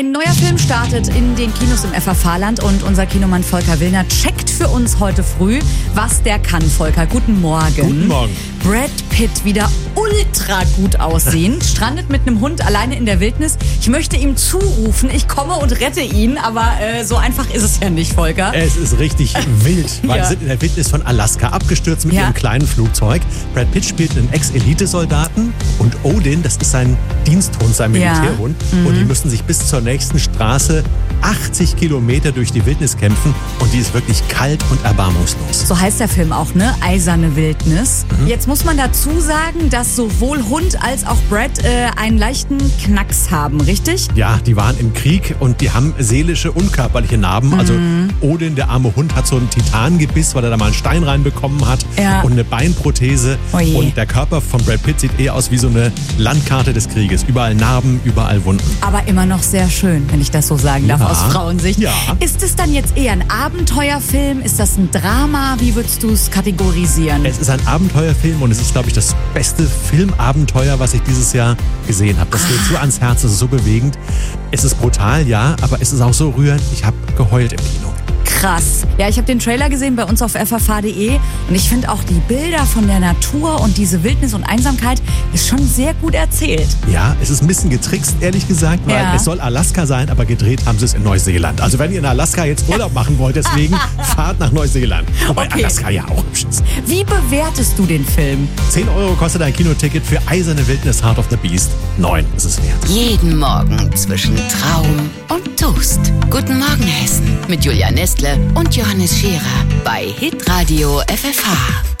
Ein neuer Film startet in den Kinos im FFH-Land und unser Kinomann Volker Willner checkt für uns heute früh, was der kann. Volker, guten Morgen. Guten Morgen. Brad Pitt wieder ultra gut aussehend, strandet mit einem Hund alleine in der Wildnis. Ich möchte ihm zurufen, ich komme und rette ihn, aber so einfach ist es ja nicht, Volker. Es ist richtig wild, weil Ja. sie sind in der Wildnis von Alaska abgestürzt mit ihrem kleinen Flugzeug. Brad Pitt spielt einen Ex-Elitesoldaten und Odin, das ist sein Diensthund, sein Militärhund. Und die müssen sich bis zur nächsten Straße 80 Kilometer durch die Wildnis kämpfen und die ist wirklich kalt und erbarmungslos. So heißt der Film auch, ne? Eiserne Wildnis. Jetzt muss man dazu sagen, dass sowohl Hund als auch Brad einen leichten Knacks haben, richtig? Ja, die waren im Krieg und die haben seelische und körperliche Narben. Also Odin, der arme Hund, hat so ein Titangebiss, weil er da mal einen Stein reinbekommen hat und eine Beinprothese. Oje. Und der Körper von Brad Pitt sieht eher aus wie so eine Landkarte des Krieges. Überall Narben, überall Wunden. Aber immer noch sehr schön, wenn ich das so sagen darf, aus Frauensicht. Ja. Ist es dann jetzt eher ein Abenteuerfilm? Ist das ein Drama? Wie würdest du es kategorisieren? Es ist ein Abenteuerfilm und es ist, glaube ich, das beste Filmabenteuer, was ich dieses Jahr gesehen habe. Das geht so ans Herz, es ist so bewegend. Es ist brutal, ja, aber es ist auch so rührend. Ich habe geheult im Kino. Krass. Ja, ich habe den Trailer gesehen bei uns auf ffh.de und ich finde auch die Bilder von der Natur und diese Wildnis und Einsamkeit ist schon sehr gut erzählt. Ja, es ist ein bisschen getrickst, ehrlich gesagt, weil es soll Alaska sein, aber gedreht haben sie es in Neuseeland. Also wenn ihr in Alaska jetzt Urlaub machen wollt, deswegen fahrt nach Neuseeland. Wobei Alaska ja auch hübsch ist. Wie bewertest du den Film? 10 € kostet ein Kinoticket für Eiserne Wildnis, Heart of the Beast. 9 ist es wert. Jeden Morgen zwischen Traum und Toast. Guten Morgen, Hessen. Mit Julia Nestle und Johannes Scherer bei Hitradio FFH.